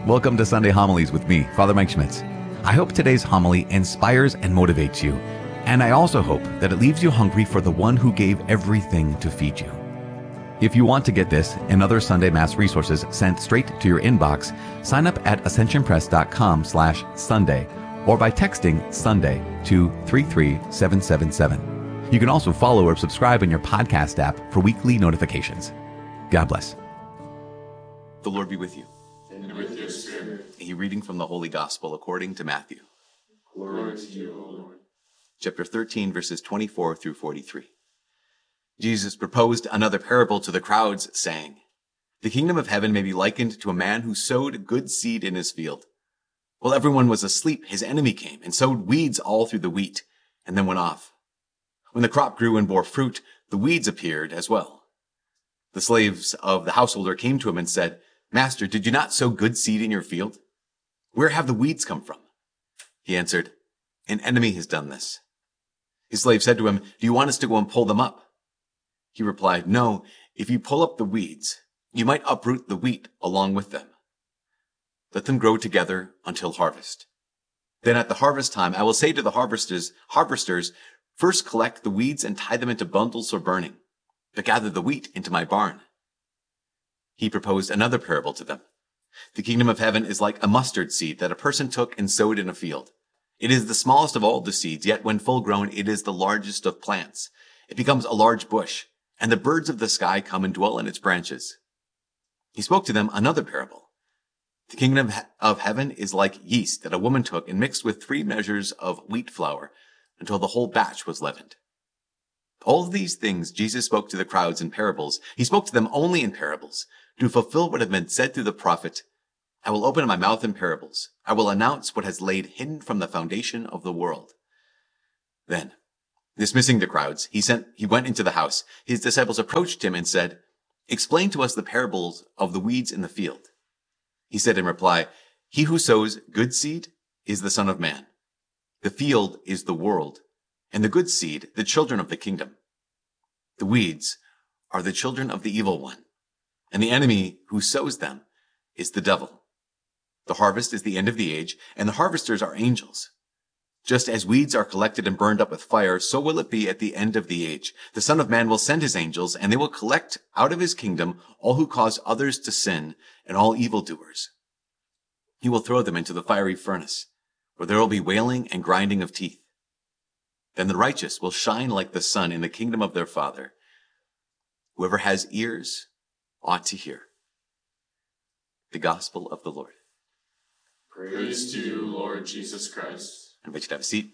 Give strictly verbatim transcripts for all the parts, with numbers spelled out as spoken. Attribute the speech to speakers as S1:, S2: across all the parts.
S1: Welcome to Sunday Homilies with me, Father Mike Schmitz. I hope today's homily inspires and motivates you, and I also hope that it leaves you hungry for the one who gave everything to feed you. If you want to get this and other Sunday Mass resources sent straight to your inbox, sign up at ascensionpress.com slash Sunday or by texting Sunday to three three seven seven seven. You can also follow or subscribe in your podcast app for weekly notifications. God bless. The Lord be with you.
S2: And with your spirit.
S1: A reading from the Holy Gospel according to Matthew.
S2: Glory to you, O Lord.
S1: Chapter thirteen, verses twenty-four through forty-three. Jesus proposed another parable to the crowds, saying, "The kingdom of heaven may be likened to a man who sowed good seed in his field. While everyone was asleep, his enemy came and sowed weeds all through the wheat, and then went off. When the crop grew and bore fruit, the weeds appeared as well. The slaves of the householder came to him and said, 'Master, did you not sow good seed in your field? Where have the weeds come from?' He answered, 'An enemy has done this.' His slave said to him, 'Do you want us to go and pull them up?' He replied, 'No, if you pull up the weeds, you might uproot the wheat along with them. Let them grow together until harvest. Then at the harvest time, I will say to the harvesters, harvesters, first collect the weeds and tie them into bundles for burning, but gather the wheat into my barn.' He proposed another parable to them. 'The kingdom of heaven is like a mustard seed that a person took and sowed in a field. It is the smallest of all the seeds, yet when full grown, it is the largest of plants. It becomes a large bush, and the birds of the sky come and dwell in its branches.' He spoke to them another parable. 'The kingdom of heaven is like yeast that a woman took and mixed with three measures of wheat flour until the whole batch was leavened.' All of these things Jesus spoke to the crowds in parables. He spoke to them only in parables, to fulfill what had been said through the prophet, 'I will open my mouth in parables. I will announce what has laid hidden from the foundation of the world.' Then, dismissing the crowds, he sent, he went into the house. His disciples approached him and said, 'Explain to us the parables of the weeds in the field.' He said in reply, 'He who sows good seed is the Son of Man. The field is the world, and the good seed, the children of the kingdom. The weeds are the children of the evil one, and the enemy who sows them is the devil. The harvest is the end of the age, and the harvesters are angels. Just as weeds are collected and burned up with fire, so will it be at the end of the age. The Son of Man will send his angels, and they will collect out of his kingdom all who cause others to sin and all evildoers. He will throw them into the fiery furnace, where there will be wailing and grinding of teeth. Then the righteous will shine like the sun in the kingdom of their Father. Whoever has ears ought to hear.'" The Gospel of the Lord.
S2: Praise to you, Lord Jesus Christ.
S1: I invite you to have a seat.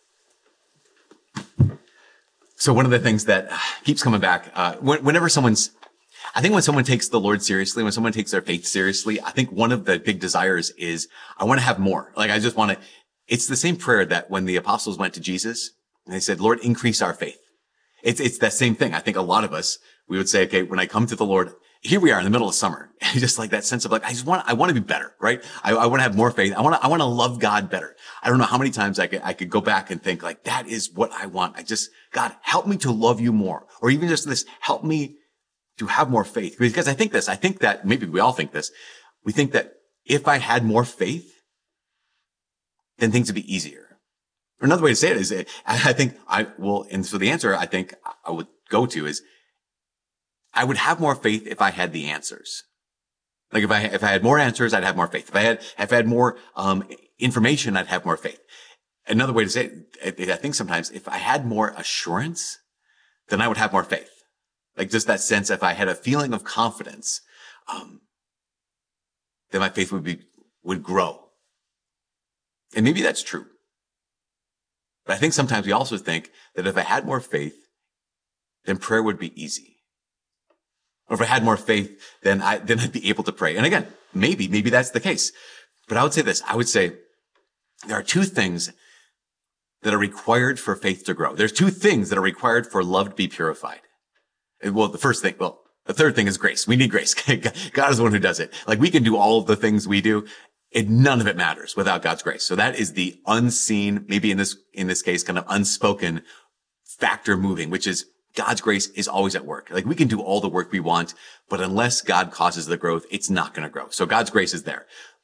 S1: So one of the things that uh, keeps coming back, uh, when, whenever someone's, I think when someone takes the Lord seriously, when someone takes their faith seriously, I think one of the big desires is, I want to have more. Like, I just want to, it's the same prayer that when the apostles went to Jesus and they said, "Lord, increase our faith." It's, it's that same thing. I think a lot of us, we would say, okay, when I come to the Lord, here we are in the middle of summer. And just like that sense of like, I just want, I want to be better, right? I, I want to have more faith. I want to, I want to love God better. I don't know how many times I could, I could go back and think like, that is what I want. I just, God, help me to love you more. Or even just this, help me to have more faith. Because I think this, I think that maybe we all think this. We think that if I had more faith, then things would be easier. Or another way to say it is, I think I will, and so the answer I think I would go to is, I would have more faith if I had the answers. Like if I, if I had more answers, I'd have more faith. If I had, if I had more, um, information, I'd have more faith. Another way to say it, I think sometimes if I had more assurance, then I would have more faith. Like just that sense, if I had a feeling of confidence, um, then my faith would be, would grow. And maybe that's true. But I think sometimes we also think that if I had more faith, then prayer would be easy. Or if I had more faith, then I, then I'd be able to pray. And again, maybe, maybe that's the case. But I would say this, I would say there are two things that are required for faith to grow. There's two things that are required for love to be purified. Well, the first thing, well, the third thing is grace. We need grace. God is the one who does it. Like we can do all of the things we do. It, none of it matters without God's grace. So that is the unseen, maybe in this, in this case, kind of unspoken factor moving, which is God's grace is always at work. Like we can do all the work we want, but unless God causes the growth, it's not going to grow. So God's grace is there.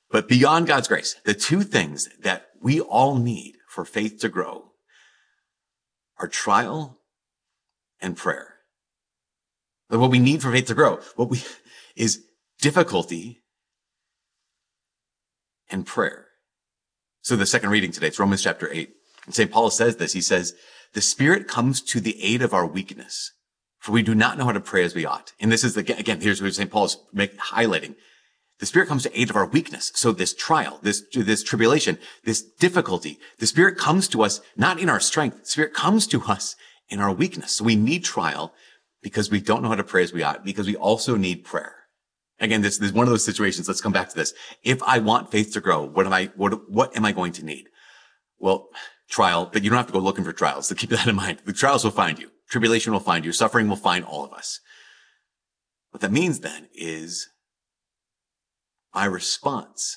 S1: But beyond God's grace, the two things that we all need for faith to grow are trial and prayer. But what we need for faith to grow, what we is difficulty and prayer. So the second reading today, it's Romans chapter eight. And Saint Paul says this. He says, the Spirit comes to the aid of our weakness, for we do not know how to pray as we ought. And this is, the, again, here's what Saint Paul's make, highlighting. The Spirit comes to aid of our weakness. So this trial, this, this tribulation, this difficulty, the Spirit comes to us not in our strength. The Spirit comes to us in our weakness. So we need trial because we don't know how to pray as we ought, because we also need prayer. Again, this, this is one of those situations. Let's come back to this. If I want faith to grow, what am I, what, what am I going to need? Well, trial, but you don't have to go looking for trials. So keep that in mind. The trials will find you. Tribulation will find you. Suffering will find all of us. What that means then is my response,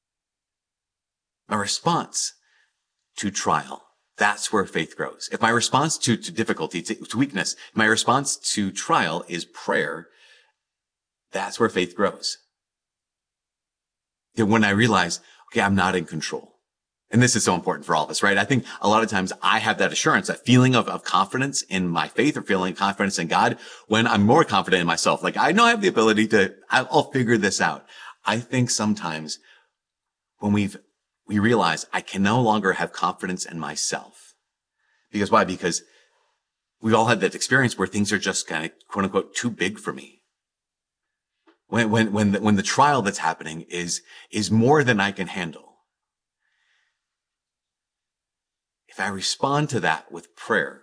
S1: my response to trial. That's where faith grows. If my response to, to difficulty, to, to weakness, my response to trial is prayer, that's where faith grows. Then when I realize, okay, I'm not in control. And this is so important for all of us, right? I think a lot of times I have that assurance, that feeling of, of confidence in my faith or feeling confidence in God when I'm more confident in myself. Like, I know I have the ability to, I'll figure this out. I think sometimes when we've, we realize I can no longer have confidence in myself. Because why? Because we've all had that experience where things are just kind of quote unquote too big for me. When, when, when the, when the trial that's happening is, is more than I can handle. If I respond to that with prayer,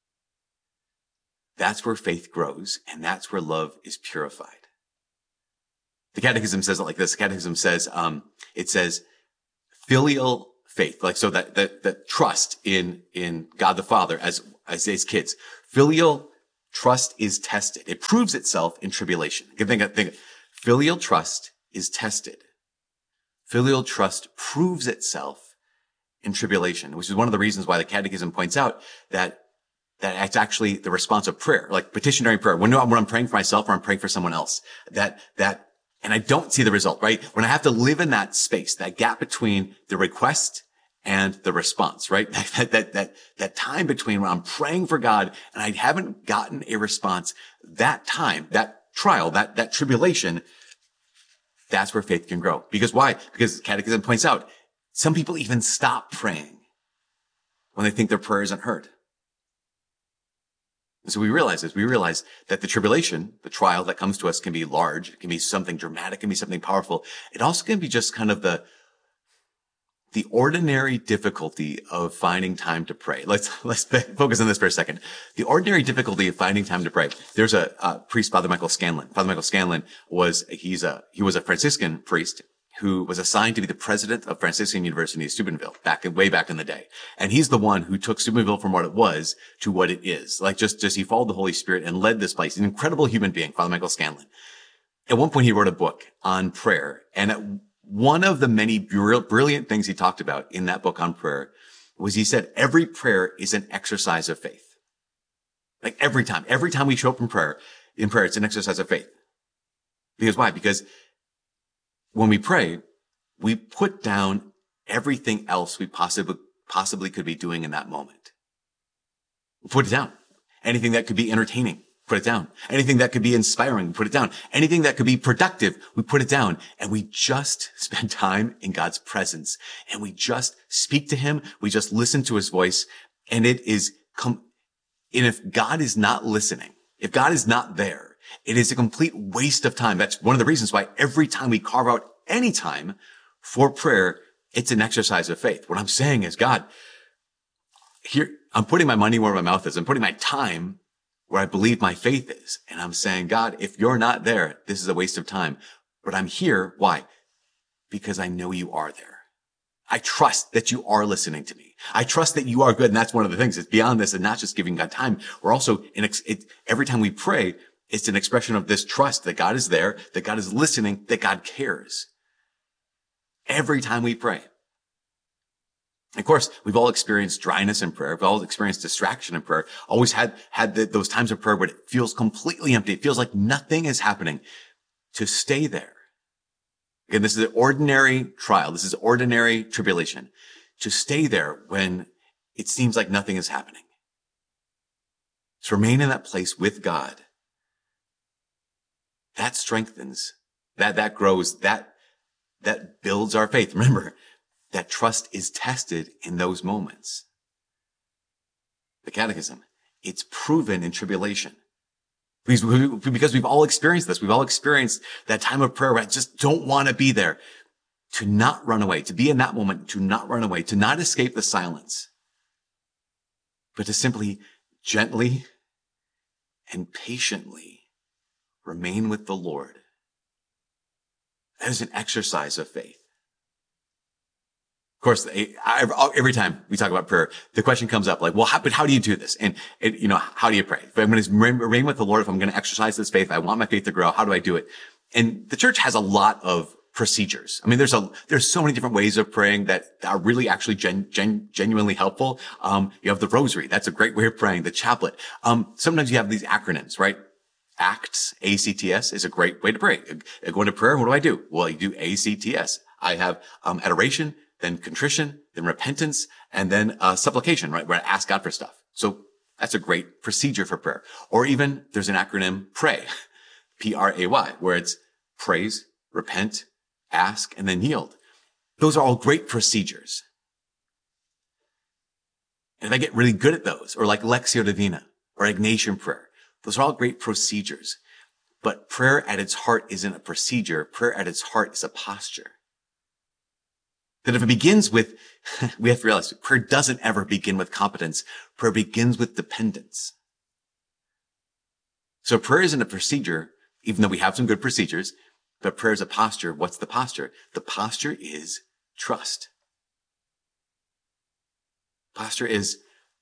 S1: that's where faith grows, and that's where love is purified. The Catechism says it like this. The Catechism says, um, it says, filial faith, like so that that, that trust in in God the Father as as his kids. Filial trust is tested. It proves itself in tribulation. Think, think, filial trust is tested. Filial trust proves itself in tribulation, which is one of the reasons why the Catechism points out that that it's actually the response of prayer, like petitionary prayer. When, when I'm praying for myself or I'm praying for someone else, that that and I don't see the result, right? When I have to live in that space, that gap between the request and the response, right? That that that that time between when I'm praying for God and I haven't gotten a response, that time, that trial, that that tribulation, that's where faith can grow. Because why? Because the Catechism points out, some people even stop praying when they think their prayer isn't heard. And so we realize this. We realize that the tribulation, the trial that comes to us can be large. It can be something dramatic. It can be something powerful. It also can be just kind of the, the ordinary difficulty of finding time to pray. Let's, let's focus on this for a second. The ordinary difficulty of finding time to pray. There's a, a priest, Father Michael Scanlon. Father Michael Scanlon was, he's a, he was a Franciscan priest who was assigned to be the president of Franciscan University of Steubenville back in, way back in the day. And he's the one who took Steubenville from what it was to what it is. Like just, just he followed the Holy Spirit and led this place. An incredible human being, Father Michael Scanlon. At one point he wrote a book on prayer. And at one of the many brilliant things he talked about in that book on prayer was he said, every prayer is an exercise of faith. Like every time, every time we show up in prayer, in prayer, it's an exercise of faith. Because why? Because when we pray, we put down everything else we possibly, possibly could be doing in that moment. We put it down. Anything that could be entertaining, put it down. Anything that could be inspiring, put it down. Anything that could be productive, we put it down. And we just spend time in God's presence. And we just speak to him. We just listen to his voice. And it is, com- and if God is not listening, if God is not there, it is a complete waste of time. That's one of the reasons why every time we carve out any time for prayer, it's an exercise of faith. What I'm saying is, God, here, I'm putting my money where my mouth is. I'm putting my time where I believe my faith is. And I'm saying, God, if you're not there, this is a waste of time. But I'm here. Why? Because I know you are there. I trust that you are listening to me. I trust that you are good. And that's one of the things. It's beyond this and not just giving God time. We're also, in ex- it, every time we pray, it's an expression of this trust that God is there, that God is listening, that God cares. Every time we pray. Of course, we've all experienced dryness in prayer. We've all experienced distraction in prayer. Always had, had the, those times of prayer where it feels completely empty. It feels like nothing is happening. To stay there. Again, this is an ordinary trial. This is ordinary tribulation. To stay there when it seems like nothing is happening. To remain in that place with God. That strengthens, that, that grows, that, that builds our faith. Remember, that trust is tested in those moments. The Catechism, it's proven in tribulation. Because, we, because we've all experienced this. We've all experienced that time of prayer where I just don't want to be there. To not run away, to be in that moment, to not run away, to not escape the silence, but to simply gently and patiently remain with the Lord. That is an exercise of faith. Of course, every time we talk about prayer, the question comes up like, well, how, but how do you do this? And, it, you know, how do you pray? If I'm going to remain with the Lord, if I'm going to exercise this faith, I want my faith to grow, how do I do it? And the church has a lot of procedures. I mean, there's a, there's so many different ways of praying that are really actually gen, gen, genuinely helpful. Um, you have the rosary. That's a great way of praying. The chaplet. Um, sometimes you have these acronyms, right? ACTS, A C T S is a great way to pray. I go into prayer. What do I do? Well, you do A C T S. I have, um, adoration, then contrition, then repentance, and then, uh, supplication, right? Where I ask God for stuff. So that's a great procedure for prayer. Or even there's an acronym PRAY, P R A Y, where it's praise, repent, ask, and then yield. Those are all great procedures. And if I get really good at those, or like Lectio Divina, or Ignatian prayer, those are all great procedures. But prayer at its heart isn't a procedure. Prayer at its heart is a posture. That if it begins with, we have to realize, prayer doesn't ever begin with competence. Prayer begins with dependence. So prayer isn't a procedure, even though we have some good procedures. But prayer is a posture. What's the posture? The posture is trust. Posture is,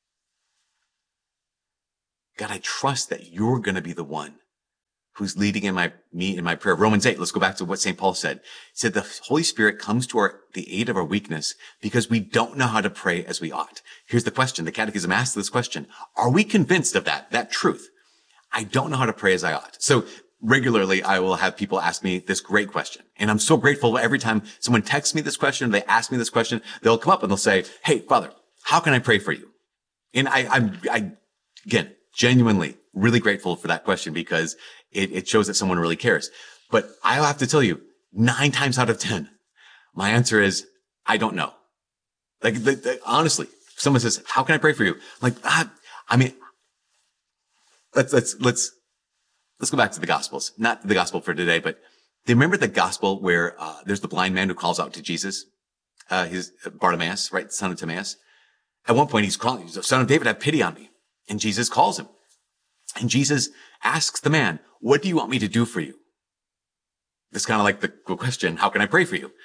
S1: God, I trust that you're going to be the one who's leading in my, me in my prayer. Romans eight, let's go back to what Saint Paul said. He said the Holy Spirit comes to our, the aid of our weakness because we don't know how to pray as we ought. Here's the question. The Catechism asks this question. Are we convinced of that, that truth? I don't know how to pray as I ought. So regularly, I will have people ask me this great question. And I'm so grateful every time someone texts me this question, they ask me this question, they'll come up and they'll say, hey, Father, how can I pray for you? And I, I'm, I, again, genuinely really grateful for that question because it, it shows that someone really cares. But I'll have to tell you, nine times out of ten, my answer is, I don't know. Like, the, the, honestly, if someone says, how can I pray for you? I'm like, ah, I mean, let's, let's, let's, Let's go back to the Gospels. Not the Gospel for today, but do you remember the Gospel where uh, there's the blind man who calls out to Jesus? Uh, his Bartimaeus, right? Son of Timaeus. At one point, he's calling, he's the Son of David, have pity on me. And Jesus calls him. And Jesus asks the man, what do you want me to do for you? It's kind of like the question, how can I pray for you?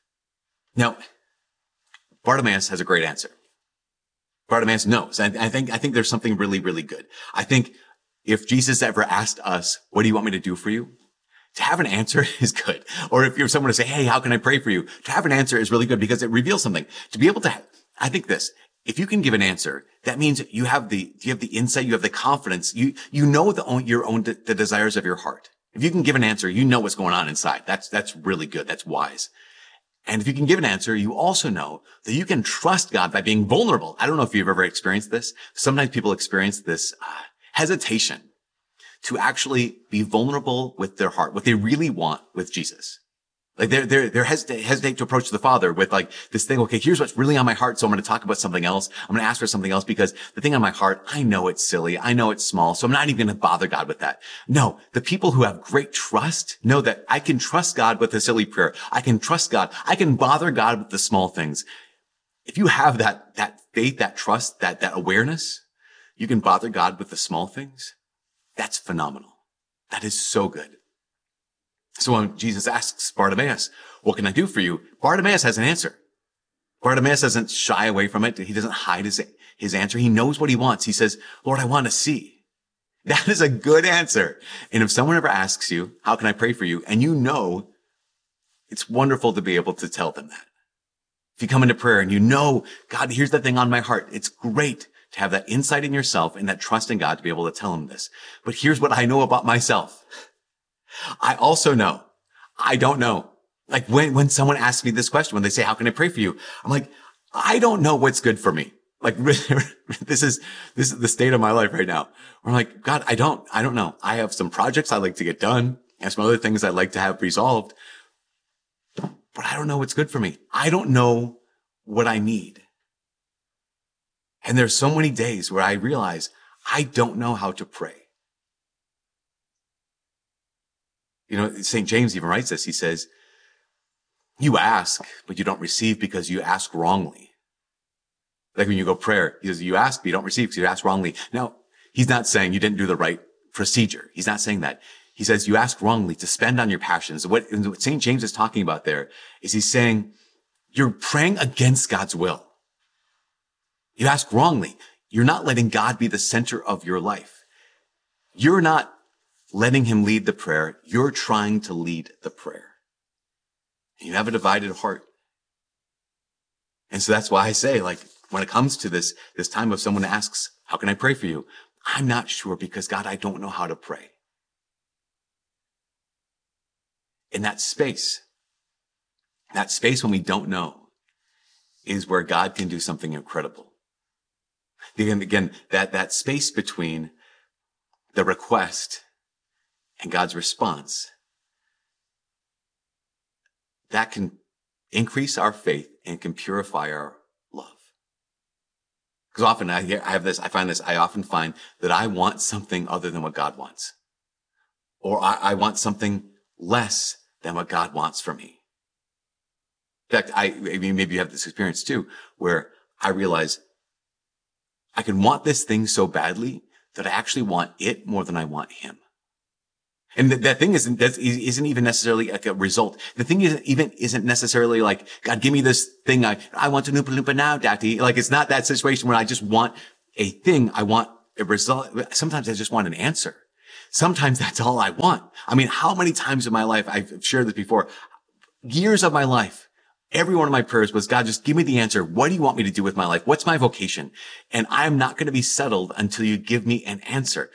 S1: Now, Bartimaeus has a great answer. Bartimaeus knows. I, I think, I think there's something really, really good. I think if Jesus ever asked us, what do you want me to do for you? To have an answer is good. Or if you're someone to say, hey, how can I pray for you? To have an answer is really good because it reveals something. To be able to, have, I think this, if you can give an answer, that means you have the, you have the insight, you have the confidence, you, you know the own, your own, de- the desires of your heart. If you can give an answer, you know what's going on inside. That's, that's really good. That's wise. And if you can give an answer, you also know that you can trust God by being vulnerable. I don't know if you've ever experienced this. Sometimes people experience this, uh, hesitation to actually be vulnerable with their heart, what they really want with Jesus. Like they're, they're, they're hesitate, hesitate to approach the Father with like this thing, okay, here's what's really on my heart. So I'm going to talk about something else. I'm going to ask for something else because the thing on my heart, I know it's silly. I know it's small. So I'm not even going to bother God with that. No, the people who have great trust know that I can trust God with a silly prayer. I can trust God. I can bother God with the small things. If you have that, that faith, that trust, that, that awareness, you can bother God with the small things. That's phenomenal. That is so good. So when Jesus asks Bartimaeus, what can I do for you? Bartimaeus has an answer. Bartimaeus doesn't shy away from it. He doesn't hide his, his answer. He knows what he wants. He says, Lord, I want to see. That is a good answer. And if someone ever asks you, how can I pray for you? And you know, it's wonderful to be able to tell them that. If you come into prayer and you know, God, here's the thing on my heart. It's great to have that insight in yourself and that trust in God to be able to tell him this. But here's what I know about myself. I also know, I don't know. Like when, when someone asks me this question, when they say, how can I pray for you? I'm like, I don't know what's good for me. Like this is, this is the state of my life right now. Where I'm like, God, I don't, I don't know. I have some projects I'd like to get done and some other things I'd like to have resolved, but I don't know what's good for me. I don't know what I need. And there's so many days where I realize I don't know how to pray. You know, Saint James even writes this. He says, you ask, but you don't receive because you ask wrongly. Like when you go prayer, he says, you ask, but you don't receive because you ask wrongly. Now, he's not saying you didn't do the right procedure. He's not saying that. He says you ask wrongly to spend on your passions. What, what Saint James is talking about there is he's saying you're praying against God's will. You ask wrongly. You're not letting God be the center of your life. You're not letting him lead the prayer. You're trying to lead the prayer. You have a divided heart. And so that's why I say, like, when it comes to this, this time of someone asks, how can I pray for you? I'm not sure because God, I don't know how to pray. In that space, that space when we don't know is where God can do something incredible. Again, again, that, that space between the request and God's response, that can increase our faith and can purify our love. Because often I hear, I have this, I find this, I often find that I want something other than what God wants. Or I, I want something less than what God wants for me. In fact, I, I mean, maybe you have this experience too, where I realize I can want this thing so badly that I actually want it more than I want him. And that, that thing isn't, that isn't even necessarily like a result. The thing isn't even, isn't necessarily like, God, give me this thing. I, I want to Oompa Loompa now, Daddy. Like, it's not that situation where I just want a thing. I want a result. Sometimes I just want an answer. Sometimes that's all I want. I mean, how many times in my life, I've shared this before, years of my life, every one of my prayers was, God, just give me the answer. What do you want me to do with my life? What's my vocation? And I'm not going to be settled until you give me an answer.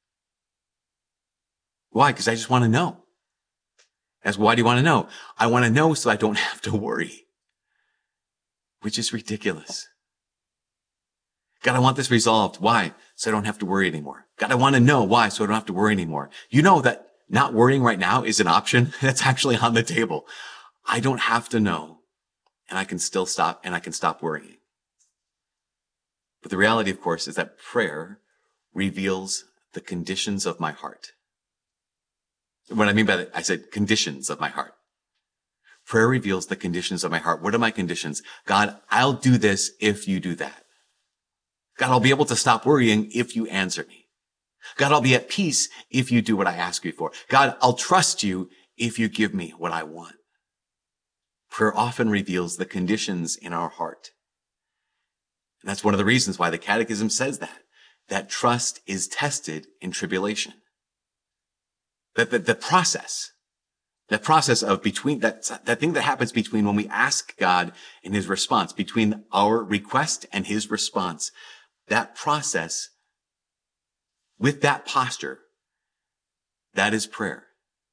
S1: Why? Because I just want to know. As why do you want to know? I want to know so I don't have to worry. Which is ridiculous. God, I want this resolved. Why? So I don't have to worry anymore. God, I want to know. Why? So I don't have to worry anymore. You know that not worrying right now is an option. That's actually on the table. I don't have to know. And I can still stop and I can stop worrying. But the reality, of course, is that prayer reveals the conditions of my heart. What I mean by that, I said conditions of my heart. Prayer reveals the conditions of my heart. What are my conditions? God, I'll do this if you do that. God, I'll be able to stop worrying if you answer me. God, I'll be at peace if you do what I ask you for. God, I'll trust you if you give me what I want. Prayer often reveals the conditions in our heart. And that's one of the reasons why the Catechism says that, that trust is tested in tribulation. That the, the process, that process of between, that, that thing that happens between when we ask God and his response, between our request and his response, that process, with that posture, that is prayer.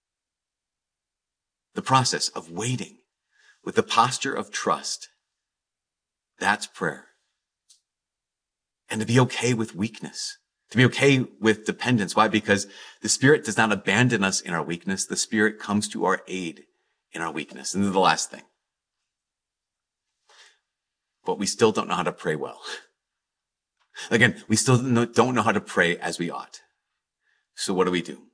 S1: The process of waiting with the posture of trust, that's prayer. And to be okay with weakness. To be okay with dependence. Why? Because the Spirit does not abandon us in our weakness. The Spirit comes to our aid in our weakness. And then the last thing. But we still don't know how to pray well. Again, we still don't know how to pray as we ought. So what do we do?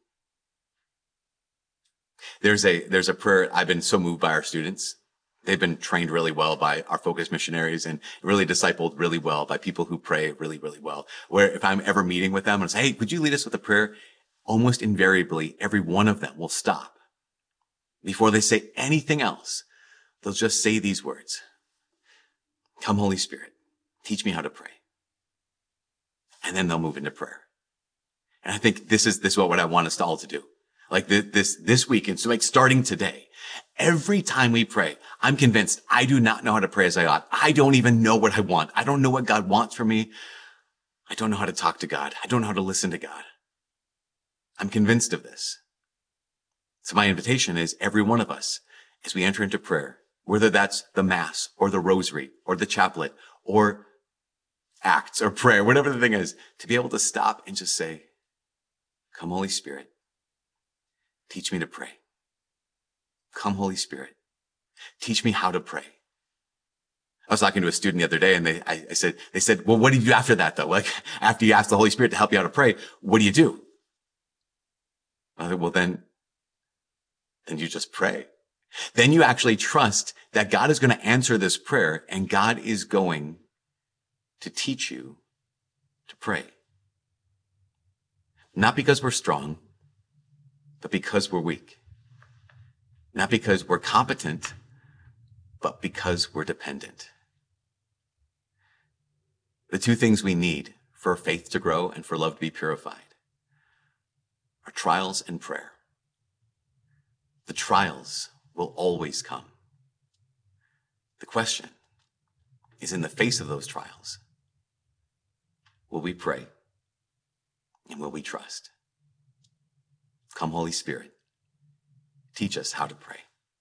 S1: There's a, there's a prayer. I've been so moved by our students. They've been trained really well by our focus missionaries and really discipled really well by people who pray really, really well. Where if I'm ever meeting with them and say, hey, could you lead us with a prayer? Almost invariably, every one of them will stop. Before they say anything else, they'll just say these words. Come, Holy Spirit, teach me how to pray. And then they'll move into prayer. And I think this is, this is what I want us all to do. Like this, this week. And so like starting today, every time we pray, I'm convinced I do not know how to pray as I ought. I don't even know what I want. I don't know what God wants from me. I don't know how to talk to God. I don't know how to listen to God. I'm convinced of this. So my invitation is every one of us, as we enter into prayer, whether that's the Mass or the Rosary or the Chaplet or Acts or prayer, whatever the thing is, to be able to stop and just say, come, Holy Spirit, teach me to pray. Come, Holy Spirit, teach me how to pray. I was talking to a student the other day and they, I, I said, they said, well, what do you do after that though? Like after you ask the Holy Spirit to help you how to pray, what do you do? I said, well, then, then you just pray. Then you actually trust that God is going to answer this prayer and God is going to teach you to pray. Not because we're strong, but because we're weak. Not because we're competent, but because we're dependent. The two things we need for faith to grow and for love to be purified are trials and prayer. The trials will always come. The question is, in the face of those trials, will we pray and will we trust? Come, Holy Spirit, teach us how to pray.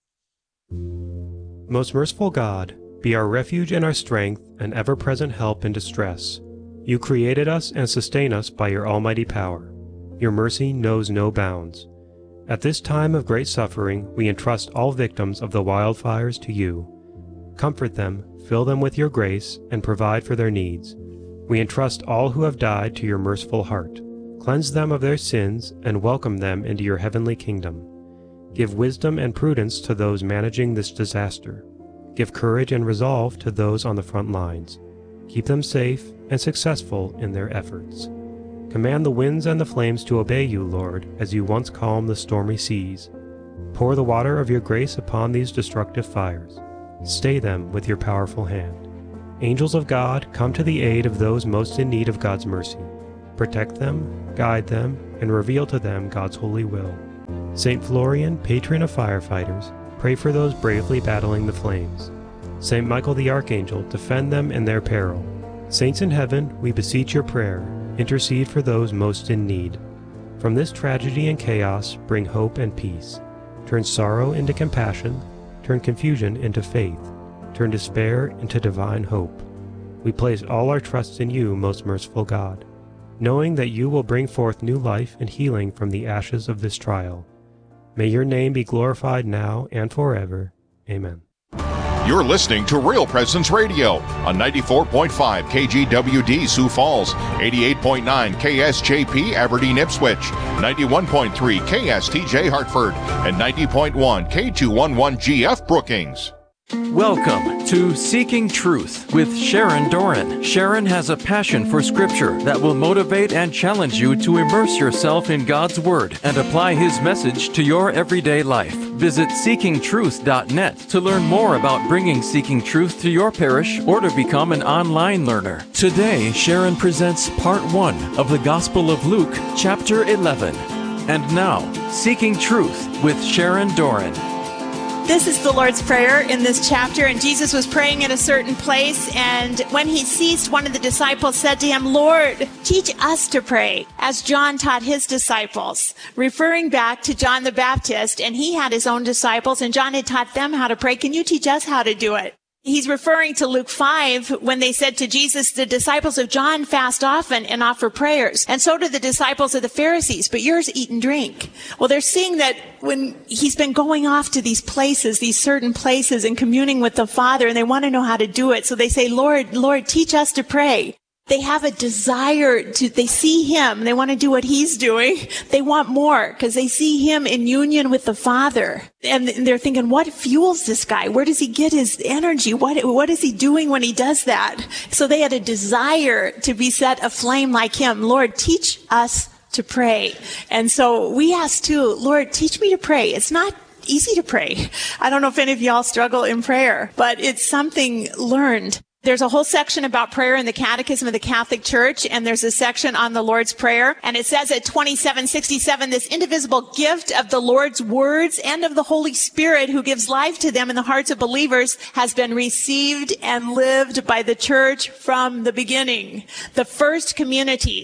S3: Most merciful God, be our refuge and our strength and ever-present help in distress. You created us and sustain us by your almighty power. Your mercy knows no bounds. At this time of great suffering, we entrust all victims of the wildfires to you. Comfort them, fill them with your grace, and provide for their needs. We entrust all who have died to your merciful heart. Cleanse them of their sins and welcome them into your heavenly kingdom. Give wisdom and prudence to those managing this disaster. Give courage and resolve to those on the front lines. Keep them safe and successful in their efforts. Command the winds and the flames to obey you, Lord, as you once calmed the stormy seas. Pour the water of your grace upon these destructive fires. Stay them with your powerful hand. Angels of God, come to the aid of those most in need of God's mercy. Protect them, guide them, and reveal to them God's holy will. Saint Florian, patron of firefighters, pray for those bravely battling the flames. Saint Michael the Archangel, defend them in their peril. Saints in heaven, we beseech your prayer. Intercede for those most in need. From this tragedy and chaos, bring hope and peace. Turn sorrow into compassion. Turn confusion into faith. Turn despair into divine hope. We place all our trust in you, most merciful God, knowing that you will bring forth new life and healing from the ashes of this trial. May your name be glorified now and forever. Amen.
S4: You're listening to Real Presence Radio on ninety-four point five K G W D Sioux Falls, eighty-eight point nine K S J P Aberdeen Ipswich, ninety-one point three K S T J Hartford, and ninety point one K two eleven G F Brookings.
S5: Welcome to Seeking Truth with Sharon Doran. Sharon has a passion for Scripture that will motivate and challenge you to immerse yourself in God's Word and apply His message to your everyday life. Visit seeking truth dot net to learn more about bringing Seeking Truth to your parish or to become an online learner. Today, Sharon presents part one of the Gospel of Luke, chapter eleven. And now, Seeking Truth with Sharon Doran.
S6: This is the Lord's Prayer in this chapter, and Jesus was praying at a certain place, and when he ceased, one of the disciples said to him, Lord, teach us to pray, as John taught his disciples, referring back to John the Baptist, and he had his own disciples, and John had taught them how to pray. Can you teach us how to do it? He's referring to Luke five when they said to Jesus, the disciples of John fast often and offer prayers. And so do the disciples of the Pharisees, but yours eat and drink. Well, they're seeing that when he's been going off to these places, these certain places and communing with the Father, and they want to know how to do it. So they say, Lord, Lord, teach us to pray. They have a desire to, they see him, they want to do what he's doing. They want more because they see him in union with the Father. And they're thinking, what fuels this guy? Where does he get his energy? What, what is he doing when he does that? So they had a desire to be set aflame like him. Lord, teach us to pray. And so we ask too, Lord, teach me to pray. It's not easy to pray. I don't know if any of y'all struggle in prayer, but it's something learned. There's a whole section about prayer in the Catechism of the Catholic Church, and there's a section on the Lord's Prayer. And it says at twenty-seven sixty-seven, this indivisible gift of the Lord's words and of the Holy Spirit who gives life to them in the hearts of believers has been received and lived by the Church from the beginning. The first communities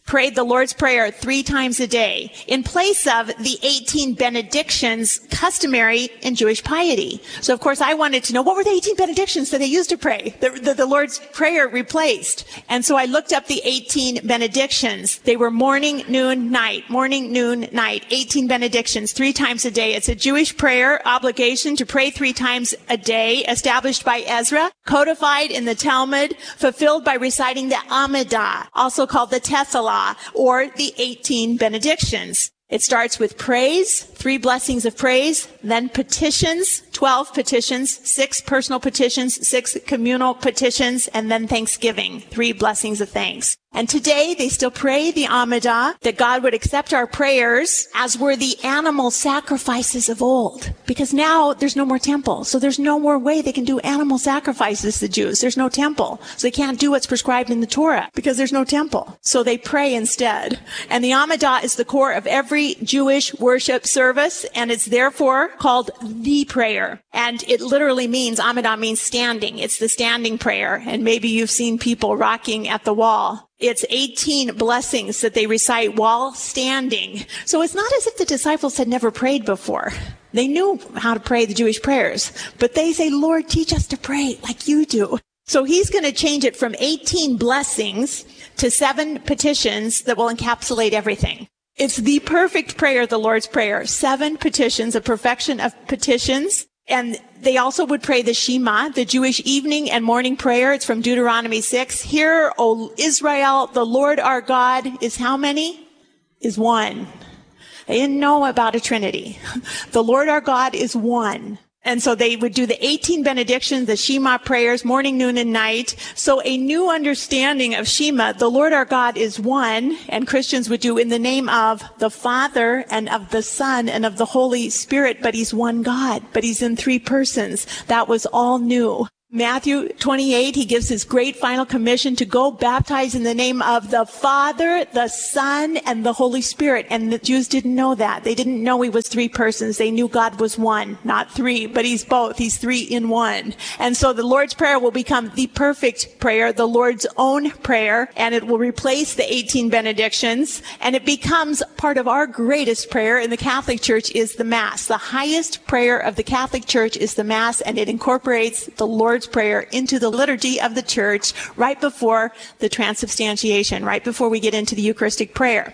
S6: prayed the Lord's Prayer three times a day in place of the eighteen benedictions customary in Jewish piety. So, of course, I wanted to know, what were the eighteen benedictions that they used to pray, that the, the Lord's Prayer replaced? And so I looked up the eighteen benedictions. They were morning, noon, night, morning, noon, night, eighteen benedictions, three times a day. It's a Jewish prayer obligation to pray three times a day, established by Ezra, codified in the Talmud, fulfilled by reciting the Amidah, also called the Tefillah, or the eighteen benedictions. It starts with praise, three blessings of praise, then petitions, twelve petitions, six personal petitions, six communal petitions, and then thanksgiving, three blessings of thanks. And today they still pray the Amidah, that God would accept our prayers as were the animal sacrifices of old. Because now there's no more temple. So there's no more way they can do animal sacrifices, the Jews. There's no temple. So they can't do what's prescribed in the Torah because there's no temple. So they pray instead. And the Amidah is the core of every Jewish worship service, and it's therefore called the prayer. And it literally means, Amidah means standing. It's the standing prayer. And maybe you've seen people rocking at the wall. It's eighteen blessings that they recite while standing. So it's not as if the disciples had never prayed before. They knew how to pray the Jewish prayers, but they say, Lord, teach us to pray like you do. So he's going to change it from eighteen blessings to seven petitions that will encapsulate everything. It's the perfect prayer, the Lord's Prayer. Seven petitions, a perfection of petitions. And they also would pray the Shema, the Jewish evening and morning prayer. It's from Deuteronomy six. Hear, O Israel, the Lord our God is how many? Is one. They didn't know about a Trinity. The Lord our God is one. And so they would do the eighteen benedictions, the Shema prayers, morning, noon, and night. So a new understanding of Shema, the Lord our God is one, and Christians would do in the name of the Father and of the Son and of the Holy Spirit, but he's one God, but he's in three persons. That was all new. Matthew twenty-eight, he gives his great final commission to go baptize in the name of the Father, the Son, and the Holy Spirit. And the Jews didn't know that. They didn't know he was three persons. They knew God was one, not three, but he's both. He's three in one. And so the Lord's Prayer will become the perfect prayer, the Lord's own prayer, and it will replace the eighteen benedictions. And it becomes part of our greatest prayer in the Catholic Church is the Mass. The highest prayer of the Catholic Church is the Mass, and it incorporates the Lord's Prayer into the liturgy of the church right before the transubstantiation, right before we get into the Eucharistic prayer.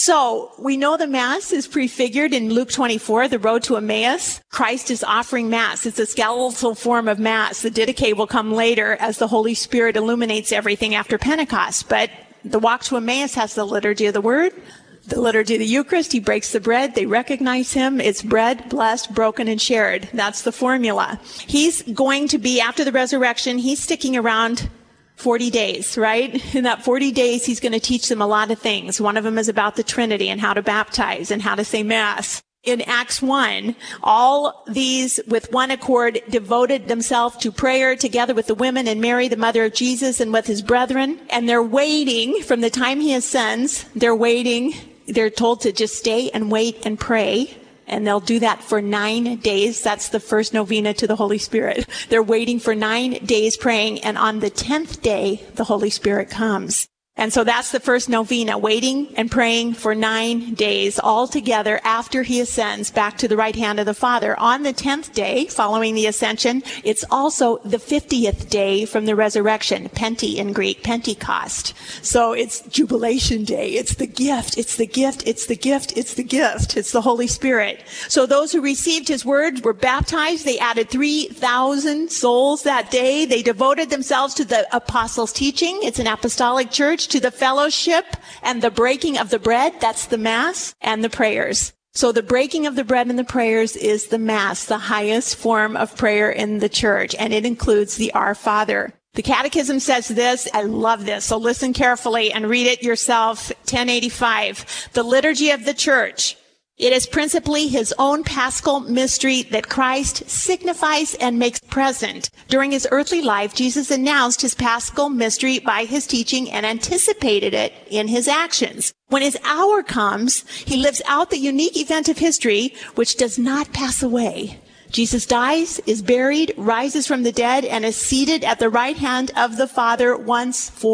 S6: So we know the Mass is prefigured in Luke twenty-four, the road to Emmaus. Christ is offering Mass. It's a skeletal form of Mass. The Didache will come later as the Holy Spirit illuminates everything after Pentecost. But the walk to Emmaus has the liturgy of the Word, the liturgy of the Eucharist. He breaks the bread. They recognize him. It's bread, blessed, broken, and shared. That's the formula. He's going to be, after the resurrection, he's sticking around forty days, right? In that forty days, he's going to teach them a lot of things. One of them is about the Trinity and how to baptize and how to say Mass. In Acts one, all these with one accord devoted themselves to prayer together with the women and Mary, the mother of Jesus, and with his brethren. And they're waiting from the time he ascends. They're waiting. They're told to just stay and wait and pray. And they'll do that for nine days. That's the first novena to the Holy Spirit. They're waiting for nine days praying. And on the tenth day, the Holy Spirit comes. And so that's the first novena, waiting and praying for nine days all together after he ascends back to the right hand of the Father. On the tenth day, following the ascension, it's also the fiftieth day from the resurrection, Penti in Greek, Pentecost. So it's jubilation day. It's the gift. It's the gift. It's the gift. It's the gift. It's the Holy Spirit. So those who received his word were baptized. They added three thousand souls that day. They devoted themselves to the apostles' teaching. It's an apostolic church. To the fellowship and the breaking of the bread, that's the Mass, and the prayers. So the breaking of the bread and the prayers is the Mass, the highest form of prayer in the church, and it includes the Our Father. The Catechism says this, I love this, so listen carefully and read it yourself, ten eighty-five. The liturgy of the church. It is principally his own paschal mystery that Christ signifies and makes present. During his earthly life, Jesus announced his paschal mystery by his teaching and anticipated it in his actions. When his hour comes, he lives out the unique event of history, which does not pass away. Jesus dies, is buried, rises from the dead, and is seated at the right hand of the Father once for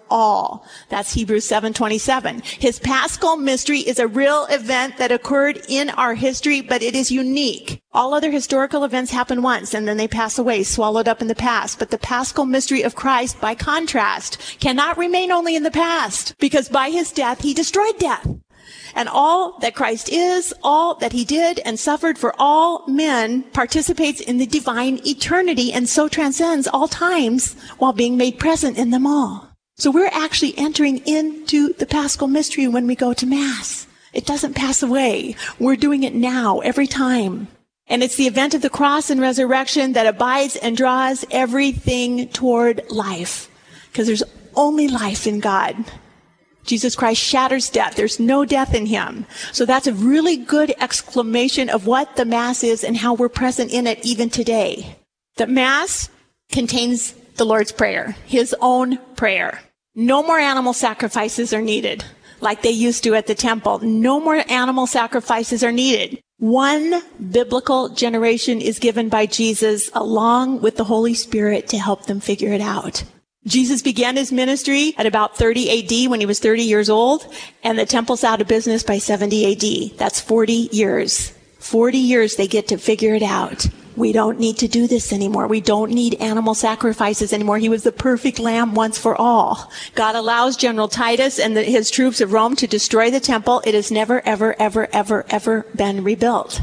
S6: all. That's Hebrews seven twenty-seven. His Paschal mystery is a real event that occurred in our history, but it is unique. All other historical events happen once and then they pass away, swallowed up in the past. But the Paschal mystery of Christ, by contrast, cannot remain only in the past, because by his death, he destroyed death. And all that Christ is, all that he did and suffered for all men, participates in the divine eternity and so transcends all times while being made present in them all. So we're actually entering into the Paschal mystery when we go to Mass. It doesn't pass away. We're doing it now, every time. And it's the event of the cross and resurrection that abides and draws everything toward life. Because there's only life in God. Jesus Christ shatters death. There's no death in him. So that's a really good exclamation of what the Mass is and how we're present in it even today. The Mass contains the Lord's Prayer, his own prayer. No more animal sacrifices are needed, like they used to at the temple. No more animal sacrifices are needed. One biblical generation is given by Jesus along with the Holy Spirit to help them figure it out. Jesus began his ministry at about thirty A D when he was thirty years old, and the temple's out of business by seventy A D. That's forty years. forty years they get to figure it out. We don't need to do this anymore. We don't need animal sacrifices anymore. He was the perfect lamb once for all. God allows General Titus and the, his troops of Rome to destroy the temple. It has never, ever, ever, ever, ever been rebuilt.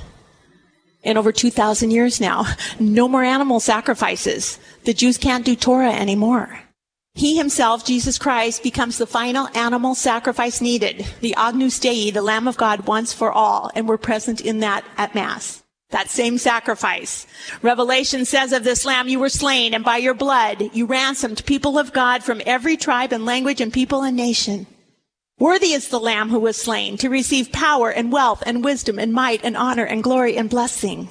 S6: In over two thousand years now. No more animal sacrifices. The Jews can't do Torah anymore. He himself, Jesus Christ, becomes the final animal sacrifice needed, the Agnus Dei, the Lamb of God once for all, and we're present in that at Mass. That same sacrifice. Revelation says of this Lamb, you were slain, and by your blood you ransomed people of God from every tribe and language and people and nation. Worthy is the Lamb who was slain to receive power and wealth and wisdom and might and honor and glory and blessing.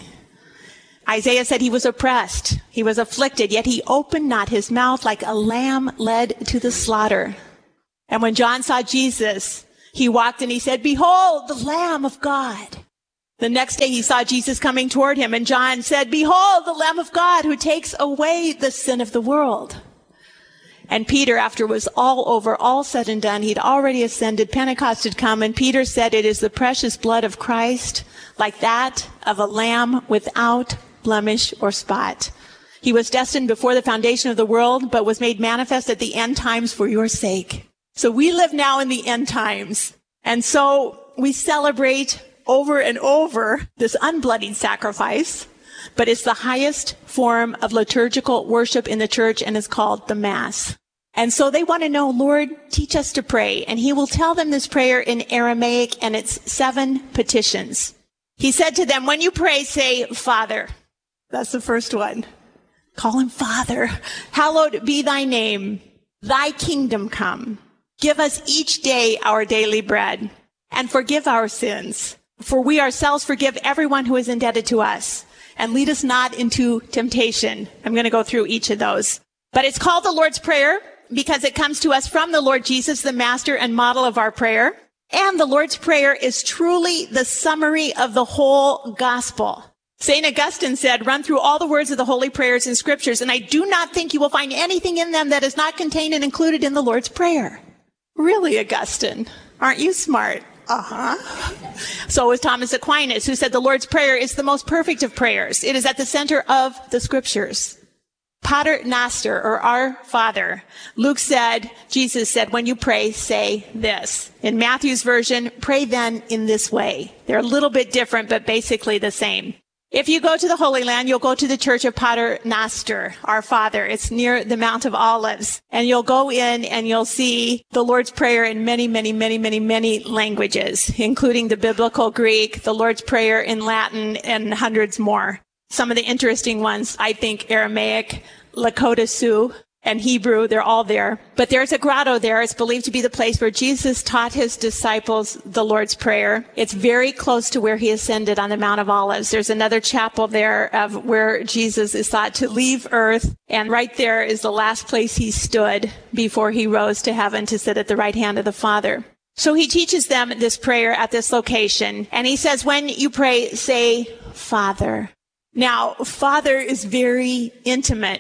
S6: Isaiah said he was oppressed, he was afflicted, yet he opened not his mouth, like a lamb led to the slaughter. And when John saw Jesus, he walked and he said, behold, the Lamb of God. The next day he saw Jesus coming toward him, and John said, behold, the Lamb of God who takes away the sin of the world. And Peter, after it was all over, all said and done, he'd already ascended, Pentecost had come, and Peter said, it is the precious blood of Christ, like that of a lamb without blemish or spot. He was destined before the foundation of the world, but was made manifest at the end times for your sake. So we live now in the end times. And so we celebrate over and over this unbloodied sacrifice, but it's the highest form of liturgical worship in the church, and it's called the Mass. And so they want to know, Lord, teach us to pray. And he will tell them this prayer in Aramaic, and it's seven petitions. He said to them, when you pray, say, Father. That's the first one. Call him Father. Hallowed be thy name. Thy kingdom come. Give us each day our daily bread, and forgive our sins. For we ourselves forgive everyone who is indebted to us. And lead us not into temptation. I'm going to go through each of those. But it's called the Lord's Prayer because it comes to us from the Lord Jesus, the master and model of our prayer. And the Lord's Prayer is truly the summary of the whole gospel. Saint Augustine said, run through all the words of the holy prayers and scriptures, and I do not think you will find anything in them that is not contained and included in the Lord's Prayer. Really, Augustine? Aren't you smart? Uh-huh. So was Thomas Aquinas, who said the Lord's Prayer is the most perfect of prayers. It is at the center of the scriptures. Pater Noster, or Our Father. Luke said, Jesus said, when you pray, say this. In Matthew's version, pray then in this way. They're a little bit different, but basically the same. If you go to the Holy Land, you'll go to the Church of Pater Noster, Our Father. It's near the Mount of Olives. And you'll go in and you'll see the Lord's Prayer in many, many, many, many, many languages, including the biblical Greek, the Lord's Prayer in Latin, and hundreds more. Some of the interesting ones, I think, Aramaic, Lakota Sioux, and Hebrew, they're all there. But there's a grotto there. It's believed to be the place where Jesus taught his disciples the Lord's Prayer. It's very close to where he ascended on the Mount of Olives. There's another chapel there of where Jesus is thought to leave earth. And right there is the last place he stood before he rose to heaven to sit at the right hand of the Father. So he teaches them this prayer at this location. And he says, when you pray, say, Father. Now, Father is very intimate.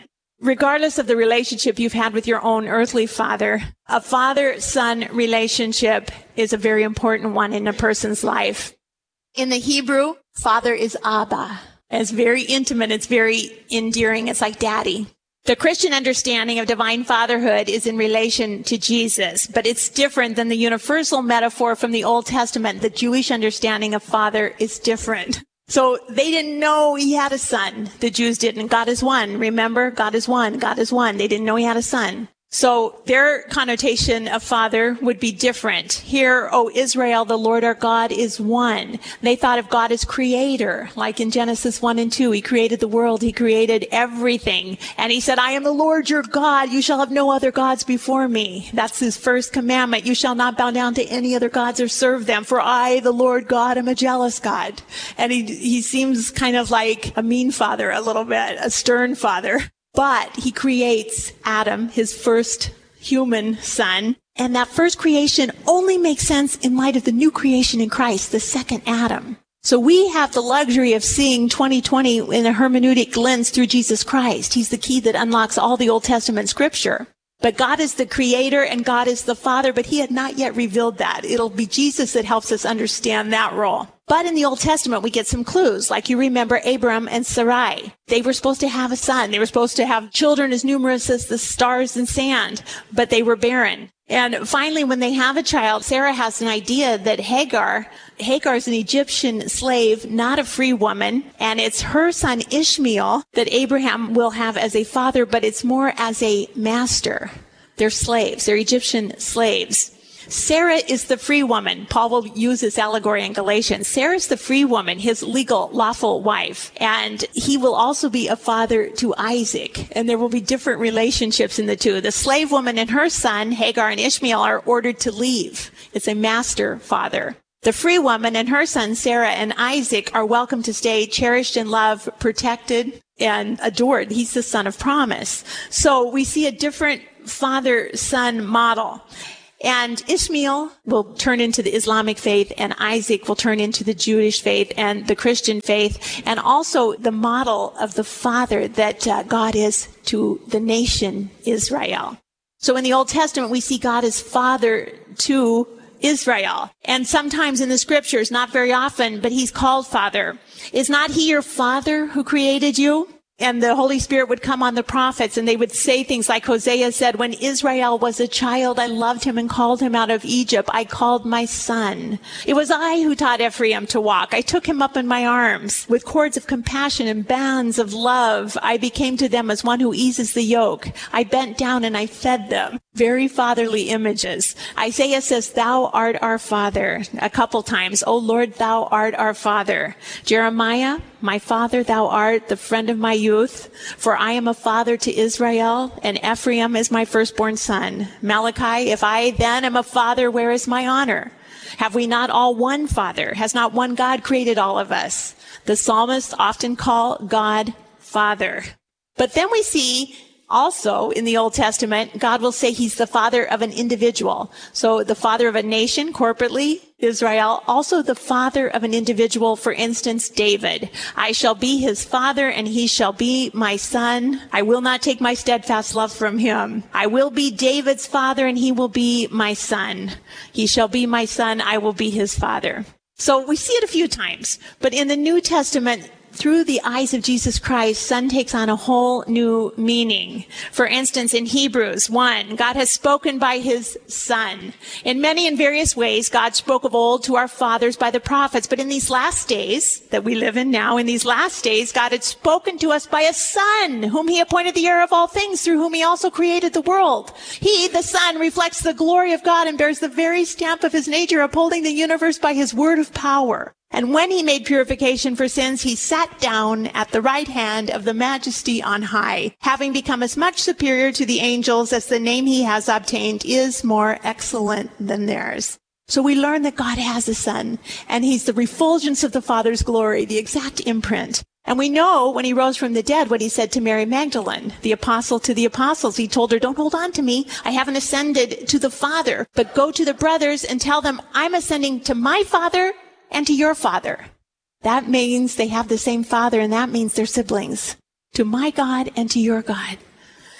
S6: regardless of the relationship you've had with your own earthly father, a father-son relationship is a very important one in a person's life. In the Hebrew, father is Abba. It's very intimate. It's very endearing. It's like daddy. The Christian understanding of divine fatherhood is in relation to Jesus, but it's different than the universal metaphor from the Old Testament. The Jewish understanding of father is different. So they didn't know he had a son. The Jews didn't. God is one. Remember, God is one. God is one. They didn't know he had a son. So their connotation of father would be different. Hear, O Israel, the Lord our God is one. They thought of God as creator, like in Genesis one and two. He created the world. He created everything. And he said, I am the Lord your God. You shall have no other gods before me. That's his first commandment. You shall not bow down to any other gods or serve them. For I, the Lord God, am a jealous God. And he, he seems kind of like a mean father a little bit, a stern father. But he creates Adam, his first human son. And that first creation only makes sense in light of the new creation in Christ, the second Adam. So we have the luxury of seeing twenty twenty in a hermeneutic lens through Jesus Christ. He's the key that unlocks all the Old Testament scripture. But God is the creator and God is the father, but he had not yet revealed that. It'll be Jesus that helps us understand that role. But in the Old Testament, we get some clues. Like you remember Abram and Sarai. They were supposed to have a son. They were supposed to have children as numerous as the stars and sand, but they were barren. And finally, when they have a child, Sarah has an idea that Hagar, Hagar is an Egyptian slave, not a free woman. And it's her son Ishmael that Abraham will have as a father, but it's more as a master. They're slaves. They're Egyptian slaves. Sarah is the free woman. Paul will use this allegory in Galatians. Sarah's the free woman, his legal, lawful wife. And he will also be a father to Isaac. And there will be different relationships in the two. The slave woman and her son, Hagar and Ishmael, are ordered to leave. It's a master father. The free woman and her son, Sarah and Isaac, are welcome to stay, cherished and loved, protected and adored. He's the son of promise. So we see a different father-son model. And Ishmael will turn into the Islamic faith, and Isaac will turn into the Jewish faith and the Christian faith, and also the model of the father that uh, God is to the nation Israel. So in the Old Testament, we see God as father to Israel. And sometimes in the scriptures, not very often, but he's called father. Is not he your father who created you? And the Holy Spirit would come on the prophets and they would say things like Hosea said, when Israel was a child, I loved him and called him out of Egypt. I called my son. It was I who taught Ephraim to walk. I took him up in my arms with cords of compassion and bands of love. I became to them as one who eases the yoke. I bent down and I fed them. Very fatherly images. Isaiah says, thou art our father a couple times. O Lord, thou art our father. Jeremiah, my father, thou art the friend of my youth. For I am a father to Israel, and Ephraim is my firstborn son. Malachi, if I then am a father, where is my honor? Have we not all one father? Has not one God created all of us? The psalmists often call God Father. But then we see also, in the Old Testament, God will say he's the father of an individual. So the father of a nation, corporately, Israel, also the father of an individual, for instance, David. I shall be his father and he shall be my son. I will not take my steadfast love from him. I will be David's father and he will be my son. He shall be my son. I will be his father. So we see it a few times, but in the New Testament, through the eyes of Jesus Christ, son takes on a whole new meaning. For instance, in Hebrews one, God has spoken by his son. In many and various ways, God spoke of old to our fathers by the prophets. But in these last days that we live in now, in these last days, God had spoken to us by a son, whom he appointed the heir of all things, through whom he also created the world. He, the son, reflects the glory of God and bears the very stamp of his nature, upholding the universe by his word of power. And when he made purification for sins, he sat down at the right hand of the majesty on high, having become as much superior to the angels as the name he has obtained is more excellent than theirs. So we learn that God has a son, and he's the refulgence of the Father's glory, the exact imprint. And we know when he rose from the dead what he said to Mary Magdalene, the apostle to the apostles. He told her, don't hold on to me. I haven't ascended to the Father, but go to the brothers and tell them I'm ascending to my Father and to your Father. That means they have the same Father, and that means they're siblings. To my God and to your God.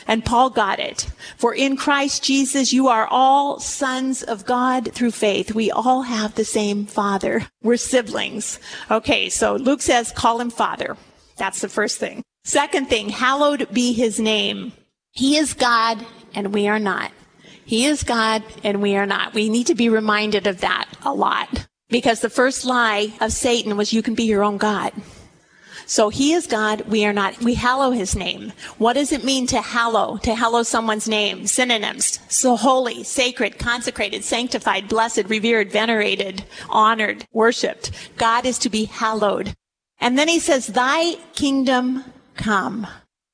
S6: And Paul got it. For in Christ Jesus, you are all sons of God through faith. We all have the same Father. We're siblings. Okay, so Luke says, call him Father. That's the first thing. Second thing, hallowed be his name. He is God and we are not. He is God and we are not. We need to be reminded of that a lot. Because the first lie of Satan was you can be your own God. So he is God, we are not. We hallow his name. What does it mean to hallow? To hallow someone's name? Synonyms. So holy, sacred, consecrated, sanctified, blessed, revered, venerated, honored, worshipped. God is to be hallowed. And then he says, thy kingdom come.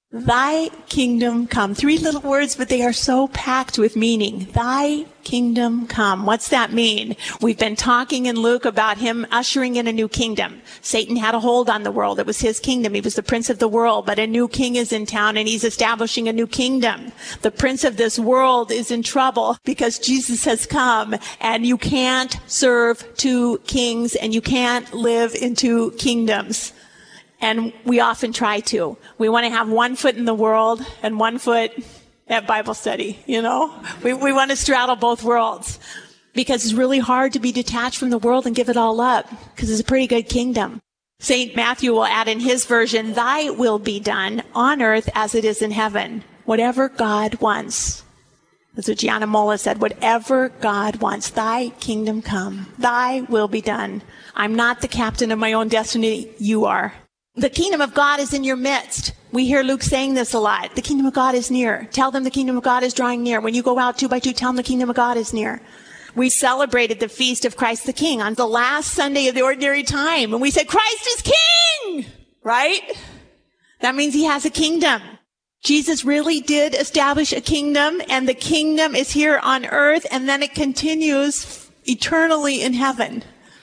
S6: Thy kingdom come. Three little words, but they are so packed with meaning. Thy kingdom come. What's that mean? We've been talking in Luke about him ushering in a new kingdom. Satan had a hold on the world. It was his kingdom. He was the prince of the world, but a new king is in town and he's establishing a new kingdom. The prince of this world is in trouble because Jesus has come and you can't serve two kings and you can't live in two kingdoms. And we often try to. We want to have one foot in the world and one foot at Bible study, you know? We, we want to straddle both worlds because it's really hard to be detached from the world and give it all up because it's a pretty good kingdom. Saint Matthew will add in his version, thy will be done on earth as it is in heaven. Whatever God wants. That's what Gianna Mola said. Whatever God wants, thy kingdom come. Thy will be done. I'm not the captain of my own destiny. You are. The kingdom of God is in your midst. We hear Luke saying this a lot. The kingdom of God is near. Tell them the kingdom of God is drawing near. When you go out two by two, tell them the kingdom of God is near. We celebrated the feast of Christ the King on the last Sunday of the ordinary time. And we said, Christ is king, right? That means he has a kingdom. Jesus really did establish a kingdom, and the kingdom is here on earth, and then it continues eternally in heaven.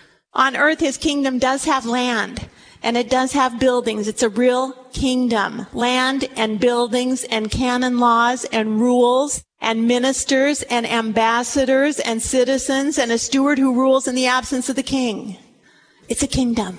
S6: On earth, his kingdom does have land. And it does have buildings. It's a real kingdom. Land and buildings and canon laws and rules and ministers and ambassadors and citizens and a steward who rules in the absence of the king. It's a kingdom.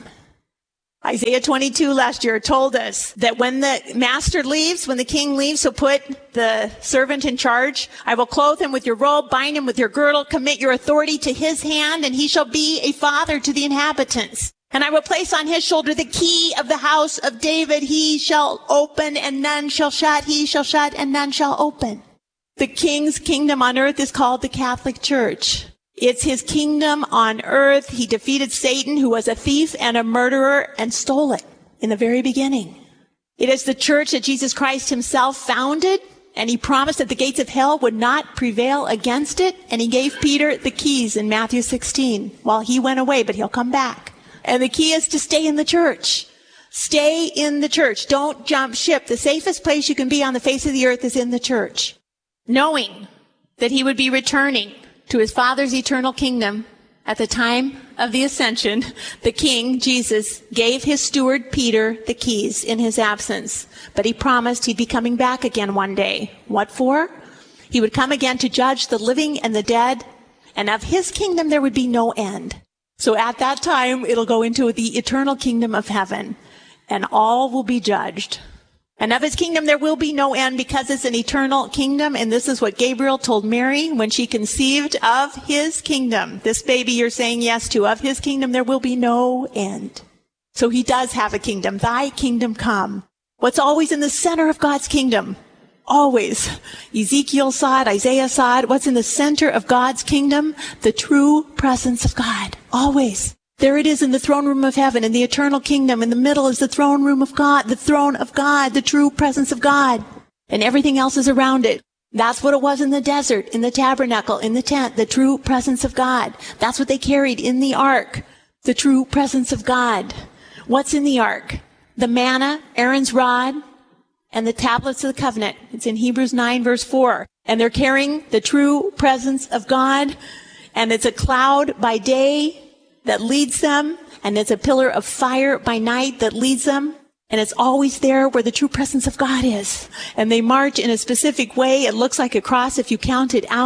S6: Isaiah twenty-two last year told us that when the master leaves, when the king leaves, he'll put the servant in charge. I will clothe him with your robe, bind him with your girdle, commit your authority to his hand, and he shall be a father to the inhabitants. And I will place on his shoulder the key of the house of David. He shall open and none shall shut. He shall shut and none shall open. The king's kingdom on earth is called the Catholic Church. It's his kingdom on earth. He defeated Satan, who was a thief and a murderer, and stole it in the very beginning. It is the church that Jesus Christ himself founded, and he promised that the gates of hell would not prevail against it. And he gave Peter the keys in Matthew sixteen while he went away, but he'll come back. And the key is to stay in the church. Stay in the church. Don't jump ship. The safest place you can be on the face of the earth is in the church. Knowing that he would be returning to his Father's eternal kingdom at the time of the ascension, the King, Jesus, gave his steward Peter the keys in his absence. But he promised he'd be coming back again one day. What for? He would come again to judge the living and the dead, and of his kingdom there would be no end. So at that time, it'll go into the eternal kingdom of heaven, and all will be judged. And of his kingdom, there will be no end because it's an eternal kingdom. And this is what Gabriel told Mary when she conceived of his kingdom. This baby you're saying yes to, of his kingdom, there will be no end. So he does have a kingdom. Thy kingdom come. What's always in the center of God's kingdom? Always. Ezekiel saw it, Isaiah saw it. What's in the center of God's kingdom? The true presence of God. Always. There it is in the throne room of heaven, in the eternal kingdom. In the middle is the throne room of God, the throne of God, the true presence of God. And everything else is around it. That's what it was in the desert, in the tabernacle, in the tent, the true presence of God. That's what they carried in the ark, the true presence of God. What's in the ark? The manna, Aaron's rod, and the tablets of the covenant. It's in Hebrews nine, verse four. And they're carrying the true presence of God. And it's a cloud by day that leads them. And it's a pillar of fire by night that leads them. And it's always there where the true presence of God is. And they march in a specific way. It looks like a cross if you count it out.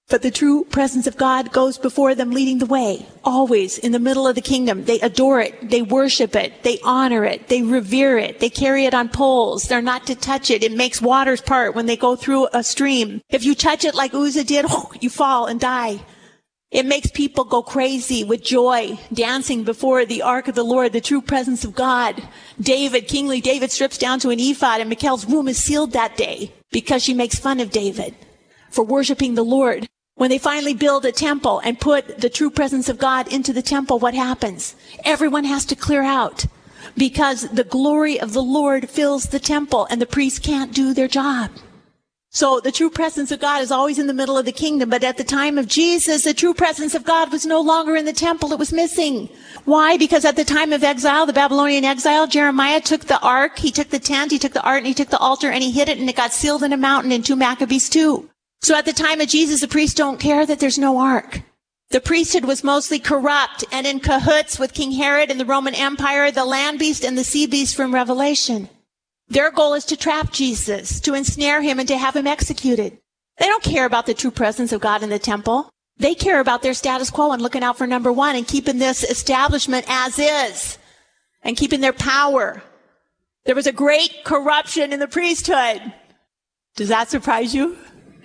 S6: But the true presence of God goes before them, leading the way, always in the middle of the kingdom. They adore it. They worship it. They honor it. They revere it. They carry it on poles. They're not to touch it. It makes waters part when they go through a stream. If you touch it like Uzzah did, you fall and die. It makes people go crazy with joy, dancing before the ark of the Lord, the true presence of God. David, kingly David, strips down to an ephod, and Michal's womb is sealed that day because she makes fun of David for worshiping the Lord. When they finally build a temple and put the true presence of God into the temple, what happens? Everyone has to clear out because the glory of the Lord fills the temple and the priests can't do their job. So the true presence of God is always in the middle of the kingdom. But at the time of Jesus, the true presence of God was no longer in the temple. It was missing. Why? Because at the time of exile, the Babylonian exile, Jeremiah took the ark, he took the tent, he took the ark, and he took the altar, and he hid it, and it got sealed in a mountain in two Maccabees two. So at the time of Jesus, the priests don't care that there's no ark. The priesthood was mostly corrupt and in cahoots with King Herod and the Roman Empire, the land beast and the sea beast from Revelation. Their goal is to trap Jesus, to ensnare him, and to have him executed. They don't care about the true presence of God in the temple. They care about their status quo and looking out for number one and keeping this establishment as is and keeping their power. There was a great corruption in the priesthood. Does that surprise you?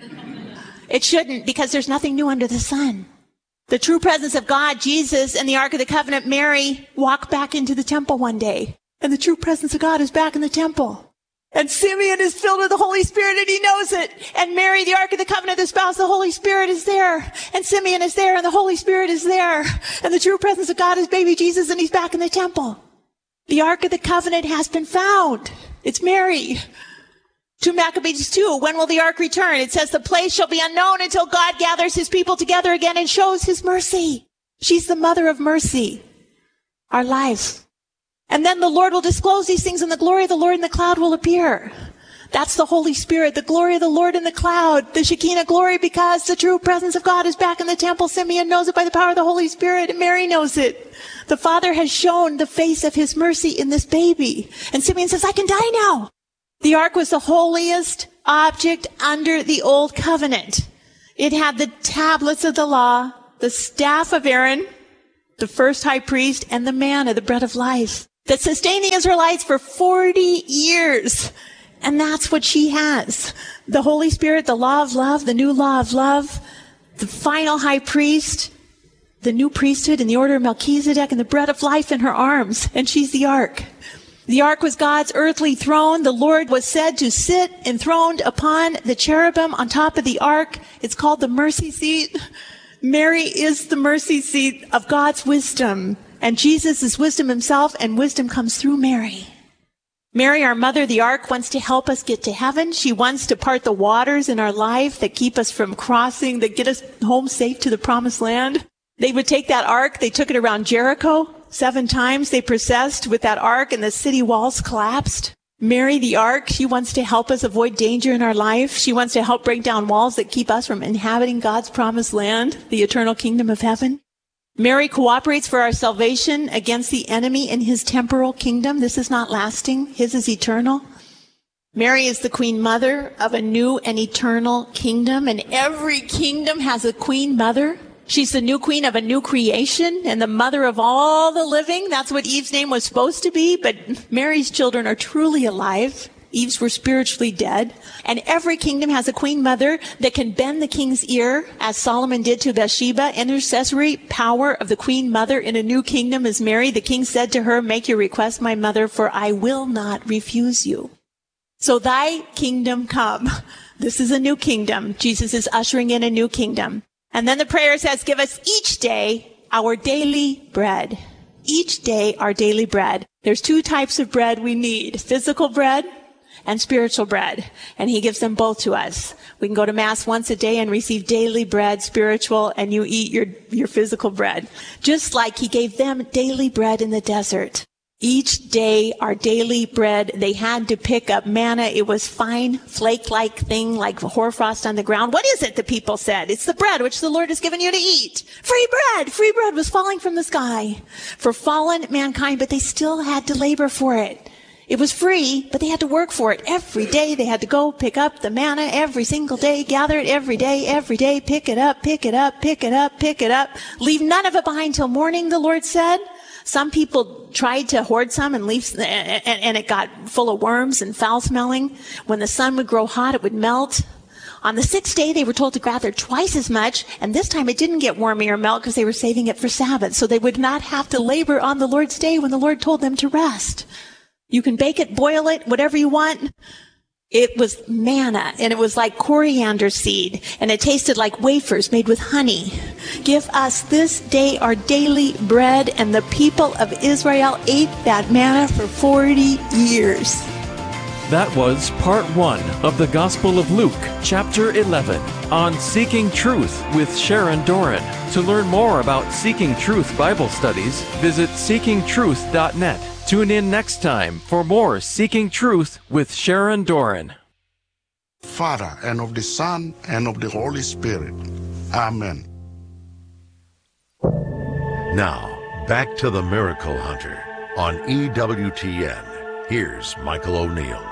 S6: It shouldn't, because there's nothing new under the sun. The true presence of God, Jesus, and the Ark of the Covenant, Mary, walk back into the temple one day. And the true presence of God is back in the temple. And Simeon is filled with the Holy Spirit, and he knows it. And Mary, the Ark of the Covenant, the spouse, the Holy Spirit is there. And Simeon is there, and the Holy Spirit is there. And the true presence of God is baby Jesus, and he's back in the temple. The Ark of the Covenant has been found. It's Mary. two Maccabees two, when will the ark return? It says the place shall be unknown until God gathers his people together again and shows his mercy. She's the mother of mercy, our life. And then the Lord will disclose these things, and the glory of the Lord in the cloud will appear. That's the Holy Spirit, the glory of the Lord in the cloud, the Shekinah glory, because the true presence of God is back in the temple. Simeon knows it by the power of the Holy Spirit, and Mary knows it. The Father has shown the face of his mercy in this baby. And Simeon says, I can die now. The ark was the holiest object under the old covenant. It had the tablets of the law, the staff of Aaron, the first high priest, and the manna, the bread of life, that sustained the Israelites for forty years. And that's what she has. The Holy Spirit, the law of love, the new law of love, the final high priest, the new priesthood in the order of Melchizedek, and the bread of life in her arms. And she's the ark. The ark was God's earthly throne. The Lord was said to sit enthroned upon the cherubim on top of the ark. It's called the mercy seat. Mary is the mercy seat of God's wisdom. And Jesus is wisdom himself, and wisdom comes through Mary. Mary, our mother, the ark, wants to help us get to heaven. She wants to part the waters in our life that keep us from crossing, that get us home safe to the promised land. They would take that ark. They took it around Jericho. Seven times they processed with that ark, and the city walls collapsed. Mary, the ark, she wants to help us avoid danger in our life. She wants to help break down walls that keep us from inhabiting God's promised land, the eternal kingdom of heaven. Mary cooperates for our salvation against the enemy in his temporal kingdom. This is not lasting. His is eternal. Mary is the queen mother of a new and eternal kingdom, and every kingdom has a queen mother. She's the new queen of a new creation and the mother of all the living. That's what Eve's name was supposed to be, but Mary's children are truly alive. Eve's were spiritually dead. And every kingdom has a queen mother that can bend the king's ear, as Solomon did to Bathsheba. Intercessory power of the queen mother in a new kingdom is Mary. The king said to her, make your request, my mother, for I will not refuse you. So thy kingdom come. This is a new kingdom. Jesus is ushering in a new kingdom. And then the prayer says, give us each day our daily bread. Each day our daily bread. There's two types of bread we need, physical bread and spiritual bread. And he gives them both to us. We can go to Mass once a day and receive daily bread, spiritual, and you eat your, your physical bread. Just like he gave them daily bread in the desert. Each day, our daily bread, they had to pick up manna. It was fine, flake-like thing, like hoarfrost on the ground. What is it, the people said? It's the bread which the Lord has given you to eat. Free bread! Free bread was falling from the sky for fallen mankind, but they still had to labor for it. It was free, but they had to work for it. Every day they had to go pick up the manna every single day, gather it every day, every day, pick it up, pick it up, pick it up, pick it up. Leave none of it behind till morning, the Lord said. Some people tried to hoard some and leave, and, and it got full of worms and foul-smelling. When the sun would grow hot, it would melt. On the sixth day, they were told to gather twice as much, and this time it didn't get wormy or melt because they were saving it for Sabbath, so they would not have to labor on the Lord's day when the Lord told them to rest. You can bake it, boil it, whatever you want. It was manna, and it was like coriander seed, and it tasted like wafers made with honey. Give us this day our daily bread, and the people of Israel ate that manna for forty years.
S5: That was part one of the Gospel of Luke, chapter eleven, on Seeking Truth with Sharon Doran. To learn more about Seeking Truth Bible studies, visit seeking truth dot net. Tune in next time for more Seeking Truth with Sharon Doran.
S7: Father, and of the Son, and of the Holy Spirit. Amen.
S8: Now, back to the Miracle Hunter on E W T N. Here's Michael O'Neill.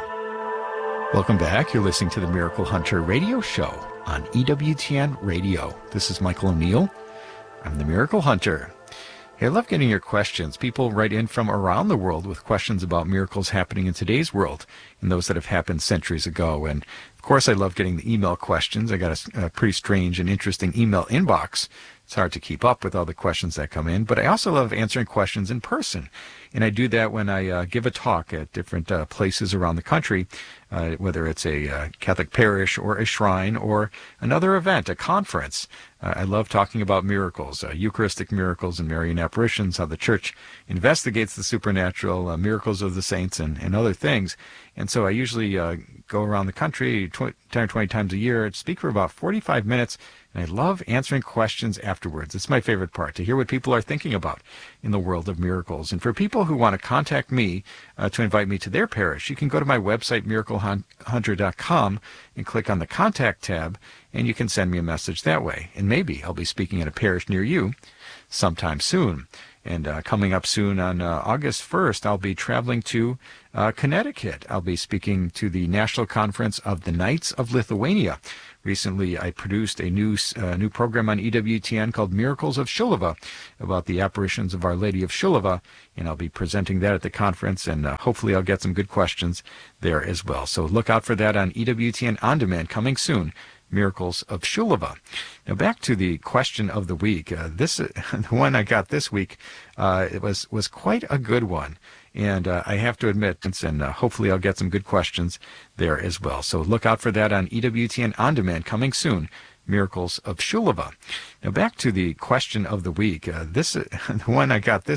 S9: Welcome back. You're listening to the Miracle Hunter radio show on E W T N Radio. This is Michael O'Neill. I'm the Miracle Hunter. Hey, I love getting your questions. People write in from around the world with questions about miracles happening in today's world and those that have happened centuries ago. And, of course, I love getting the email questions. I got a, a pretty strange and interesting email inbox. It's hard to keep up with all the questions that come in, but I also love answering questions in person. And I do that when I uh, give a talk at different uh, places around the country, uh, whether it's a uh, Catholic parish or a shrine or another event, a conference. Uh, I love talking about miracles, uh, Eucharistic miracles and Marian apparitions, how the Church investigates the supernatural, uh, miracles of the saints, and, and other things. And so I usually uh, go around the country twenty, ten or twenty times a year and speak for about forty-five minutes. And I love answering questions afterwards. It's my favorite part, to hear what people are thinking about in the world of miracles. And for people who want to contact me uh, to invite me to their parish, you can go to my website, miracle hunter dot com, and click on the Contact tab, and you can send me a message that way. And maybe I'll be speaking at a parish near you sometime soon. And uh, coming up soon on uh, August first, I'll be traveling to uh, Connecticut. I'll be speaking to the National Conference of the Knights of Lithuania. Recently, I produced a new uh, new program on E W T N called Miracles of Shilova, about the apparitions of Our Lady of Shilova, and I'll be presenting that at the conference, and uh, hopefully I'll get some good questions there as well. So look out for that on E W T N On Demand, coming soon, Miracles of Shilova. Now back to the question of the week. Uh, this uh, the one I got this week, uh, it was, was quite a good one. And uh, I have to admit, and uh, hopefully I'll get some good questions there as well. So look out for that on E W T N On Demand, coming soon, Miracles of Shilova. Now back to the question of the week. Uh, this uh, the one I got this